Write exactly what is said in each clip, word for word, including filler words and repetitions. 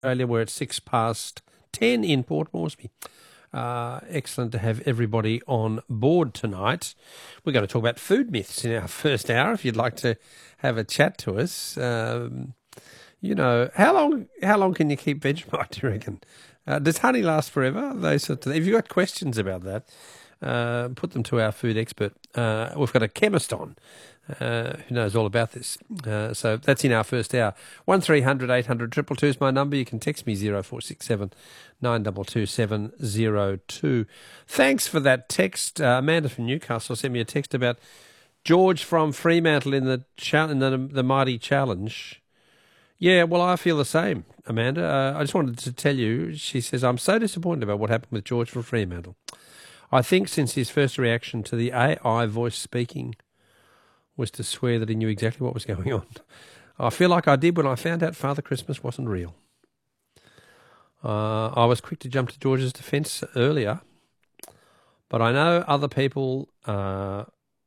Australia. We're at six past ten in Port Moresby. Uh, excellent to have everybody on board tonight. We're going to talk about food myths in our first hour. If you'd like to have a chat to us, um, you know, how long how long can you keep Vegemite, do you reckon? Uh, does honey last forever? Those sorts of, if you've got questions about that, uh, put them to our food expert. Uh, we've got a chemist on uh, who knows all about this. Uh, so that's in our first hour. one three hundred eight hundred two two two is my number. You can text me zero four six seven nine two two seven zero two. Thanks for that text. Uh, Amanda from Newcastle sent me a text about George from Fremantle in the cha- in the, the Mighty Challenge. Yeah, well, I feel the same, Amanda. Uh, I just wanted to tell you, she says, I'm so disappointed about what happened with George from Fremantle. I think since his first reaction to the A I voice speaking was to swear that he knew exactly what was going on, I feel like I did when I found out Father Christmas wasn't real. Uh, I was quick to jump to George's defence earlier, but I know other people, uh,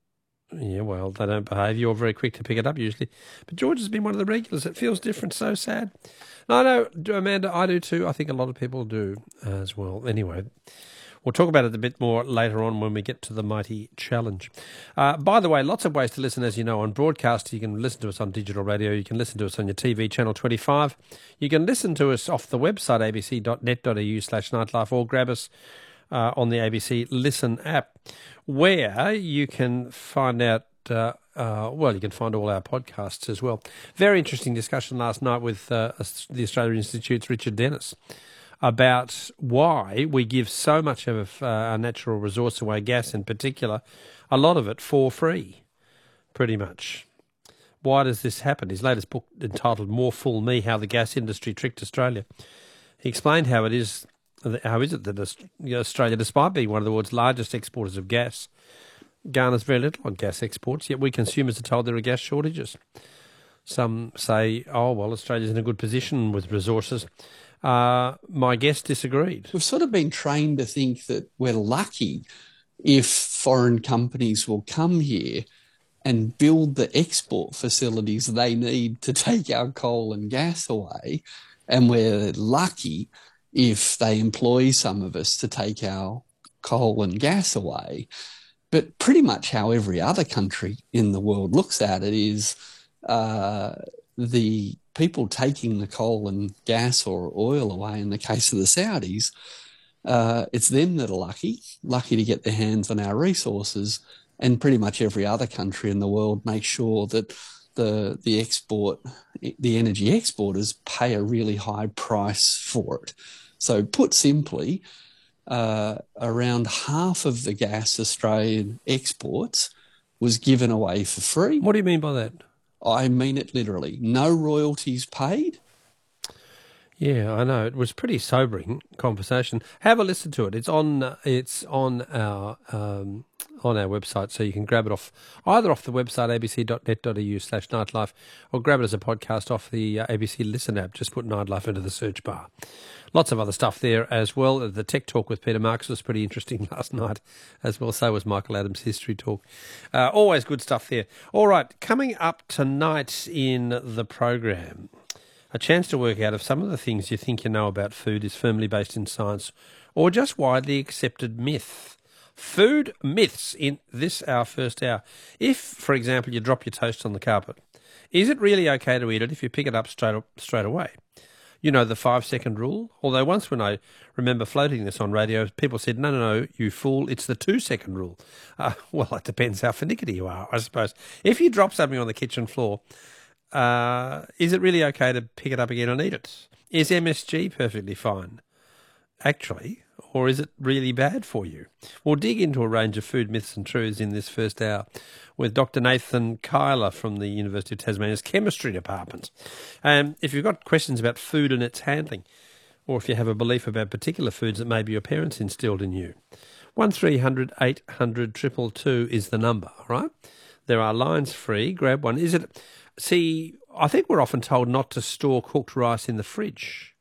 yeah, well, they don't behave. You're very quick to pick it up usually. But George has been one of the regulars. It feels different, so sad. No, no, Amanda, I do too. I think a lot of people do as well. Anyway, we'll talk about it a bit more later on when we get to the Mighty Challenge. Uh, by the way, lots of ways to listen, as you know, on broadcast. You can listen to us on digital radio. You can listen to us on your T V, Channel twenty-five. You can listen to us off the website, a b c dot net dot a u slash nightlife, or grab us uh, on the A B C Listen app, where you can find out, uh, uh, well, you can find all our podcasts as well. Very interesting discussion last night with uh, the Australia Institute's Richard Dennis about why we give so much of uh, our natural resource away, gas in particular, a lot of it for free, pretty much. Why does this happen? His latest book, entitled More Fool Me, How the Gas Industry Tricked Australia, he explained how it is, how is it that Australia, despite being one of the world's largest exporters of gas, garners very little on gas exports, yet we consumers are told there are gas shortages. Some say, oh, well, Australia's in a good position with resources. Uh, my guest disagreed. We've sort of been trained to think that we're lucky if foreign companies will come here and build the export facilities they need to take our coal and gas away, and we're lucky if they employ some of us to take our coal and gas away. But pretty much how every other country in the world looks at it is uh, the people taking the coal and gas or oil away, in the case of the Saudis, uh, it's them that are lucky, lucky to get their hands on our resources, and pretty much every other country in the world makes sure that the the export, the energy exporters pay a really high price for it. So put simply, uh, around half of the gas Australian exports was given away for free. What do you mean by that? I mean it literally. No royalties paid. Yeah, I know. It was pretty sobering conversation. Have a listen to it. It's on. Uh, it's on our um, on our website, so you can grab it off either off the website a b c dot net dot a u slash nightlife, or grab it as a podcast off the uh, A B C Listen app. Just put Nightlife into the search bar. Lots of other stuff there as well. The Tech Talk with Peter Marks was pretty interesting last night as well. So was Michael Adams' History Talk. Uh, always good stuff there. All right, coming up tonight in the program, a chance to work out if some of the things you think you know about food is firmly based in science or just widely accepted myth. Food myths in this, our first hour. If, for example, you drop your toast on the carpet, is it really okay to eat it if you pick it up straight straight away? You know, the five-second rule? Although once when I remember floating this on radio, people said, no, no, no, you fool, it's the two-second rule. Uh, well, it depends how finicky you are, I suppose. If you drop something on the kitchen floor, Uh, is it really okay to pick it up again and eat it? Is M S G perfectly fine, actually, or is it really bad for you? We'll dig into a range of food myths and truths in this first hour with Doctor Nathan Kyler from the University of Tasmania's Chemistry Department. Um, if you've got questions about food and its handling, or if you have a belief about particular foods that maybe your parents instilled in you, one three hundred eight hundred two two two is the number, all right? There are lines free. Grab one. Is it... See, I think we're often told not to store cooked rice in the fridge.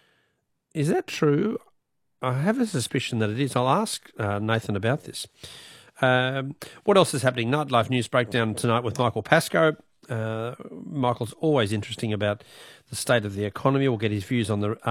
Is that true? I have a suspicion that it is. I'll ask uh, Nathan about this. Um, what else is happening? Nightlife News Breakdown tonight with Michael Pascoe. Uh, Michael's always interesting about the state of the economy. We'll get his views on the